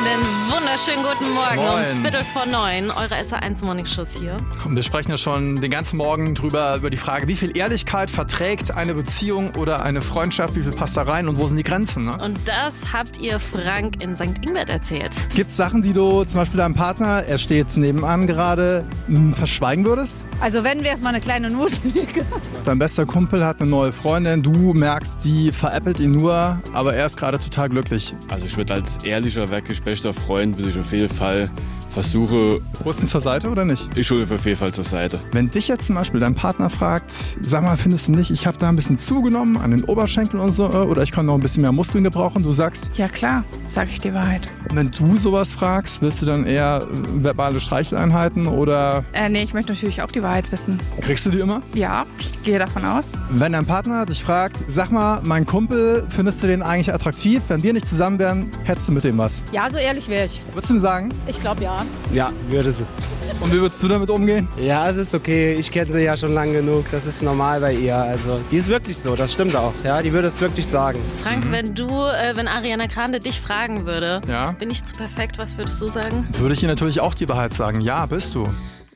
Einen wunderschönen guten Morgen. Moin. Um 8:45. Eure SR1 Morningshows hier. Und wir sprechen ja schon den ganzen Morgen über die Frage, wie viel Ehrlichkeit verträgt eine Beziehung oder eine Freundschaft, wie viel passt da rein und wo sind die Grenzen? Ne? Und das habt ihr Frank in St. Ingbert erzählt. Gibt es Sachen, die du zum Beispiel deinem Partner, er steht nebenan gerade, verschweigen würdest? Also wenn, wäre es mal eine kleine Notlüge. Dein bester Kumpel hat eine neue Freundin, du merkst, die veräppelt ihn nur, aber er ist gerade total glücklich. Also ich würde als ehrlicher, wirklich bester Freund, würde ich auf jeden Fall versuchen. Rusten zur Seite oder nicht? Ich hole auf jeden Fall zur Seite. Wenn dich jetzt zum Beispiel dein Partner fragt, sag mal, findest du nicht, ich habe da ein bisschen zugenommen an den Oberschenkeln und so, oder ich kann noch ein bisschen mehr Muskeln gebrauchen, du sagst, Ja klar, sag ich die Wahrheit. wenn du sowas fragst, willst du dann eher verbale Streicheleinheiten oder Nee, ich möchte natürlich auch die Wahrheit wissen. kriegst du die immer? Ja, ich gehe davon aus. Wenn dein Partner dich fragt, sag mal, mein Kumpel, findest du den eigentlich attraktiv? Wenn wir nicht zusammen wären, hättest du mit dem was? Ja, so ehrlich wäre ich. Würdest du ihm sagen? Ich glaube ja. Ja, würde sie. Und wie würdest du damit umgehen? Ja, es ist okay. Ich kenne sie ja schon lang genug. Das ist normal bei ihr. Also, die ist wirklich so. Das stimmt auch. Ja, die würde es wirklich sagen. Frank, wenn Ariana Grande dich fragen würde, Ja. bin ich zu perfekt, was würdest du sagen? Würde ich ihr natürlich auch die Wahrheit sagen. Ja, bist du.